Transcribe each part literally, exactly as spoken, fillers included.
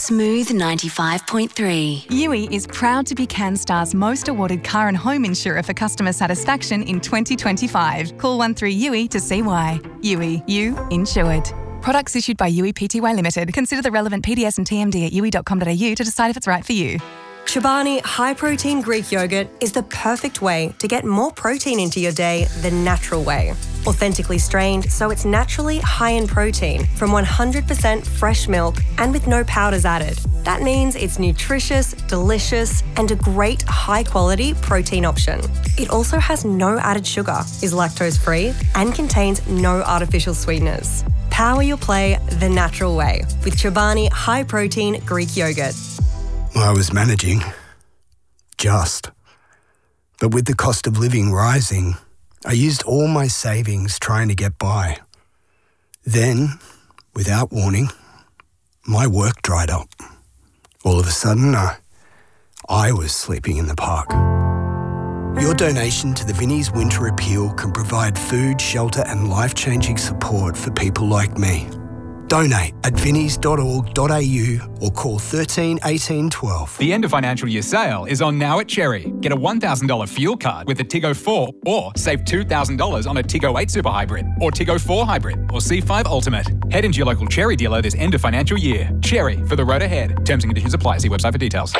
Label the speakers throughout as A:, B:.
A: Smooth ninety-five point three.
B: U I is proud to be CanStar's most awarded car and home insurer for customer satisfaction in twenty twenty-five. Call one three U I to see why. U I, you insured. Products issued by U I Pty Limited. Consider the relevant P D S and T M D at u i dot com dot a u to decide if it's right for you.
C: Chobani high-protein Greek yogurt is the perfect way to get more protein into your day the natural way. Authentically strained, so it's naturally high in protein from one hundred percent fresh milk and with no powders added. That means it's nutritious, delicious, and a great high-quality protein option. It also has no added sugar, is lactose-free, and contains no artificial sweeteners. Power your play the natural way with Chobani high-protein Greek yogurt.
D: I was managing. Just. But with the cost of living rising, I used all my savings trying to get by. Then, without warning, my work dried up. All of a sudden, uh, I was sleeping in the park. Your donation to the Vinnie's Winter Appeal can provide food, shelter and life-changing support for people like me. Donate at vinnies dot org dot a u or call thirteen eighteen twelve.
E: The end of financial year sale is on now at Cherry. Get a one thousand dollars fuel card with a Tiggo four or save two thousand dollars on a Tiggo eight Super Hybrid or Tiggo four Hybrid or C five Ultimate. Head into your local Cherry dealer this end of financial year. Cherry, for the road ahead. Terms and conditions apply. See website for details.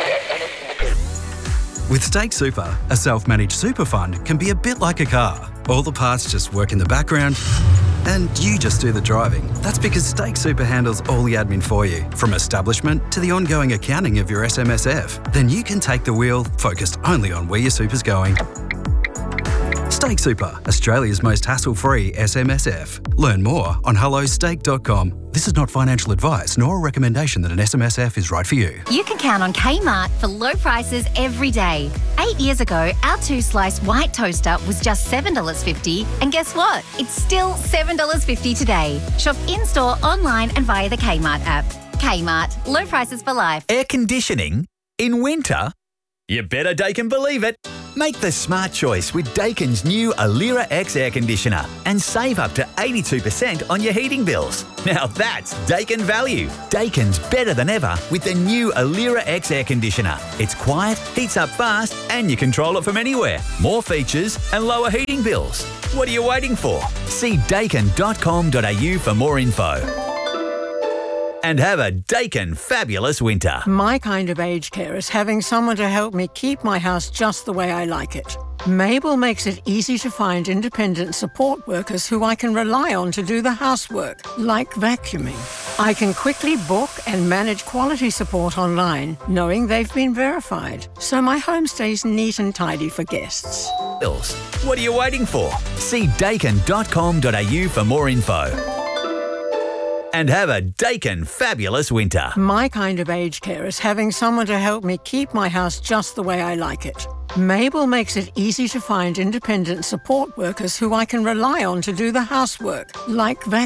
F: With Stake Super, a self-managed super fund can be a bit like a car. All the parts just work in the background and you just do the driving. That's because Stake Super handles all the admin for you, from establishment to the ongoing accounting of your S M S F. Then you can take the wheel, focused only on where your super's going. Stake Super, Australia's most hassle-free S M S F. Learn more on hello stake dot com. This is not financial advice nor a recommendation that an S M S F is right for you.
G: You can count on Kmart for low prices every day. Eight years ago, our two-slice white toaster was just seven dollars fifty, and guess what? It's still seven dollars fifty today. Shop in-store, online and via the Kmart app. Kmart, low prices for life.
H: Air conditioning in winter? You better Daikin believe it. Make the smart choice with Daikin's new Alira X air conditioner and save up to eighty-two percent on your heating bills. Now that's Daikin value. Daikin's better than ever with the new Alira X air conditioner. It's quiet, heats up fast, and you control it from anywhere. More features and lower heating bills. What are you waiting for? See daikin dot com dot a u for more info. And have a Daikin fabulous winter.
I: My kind of aged care is having someone to help me keep my house just the way I like it. Mabel makes it easy to find independent support workers who I can rely on to do the housework, like vacuuming. I can quickly book and manage quality support online, knowing they've been verified, so my home stays neat and tidy for guests.
H: Bills. What are you waiting for? See daikin dot com dot a u for more info. And have a Daikin fabulous winter.
I: My kind of aged care is having someone to help me keep my house just the way I like it. Mabel makes it easy to find independent support workers who I can rely on to do the housework, like vacuuming.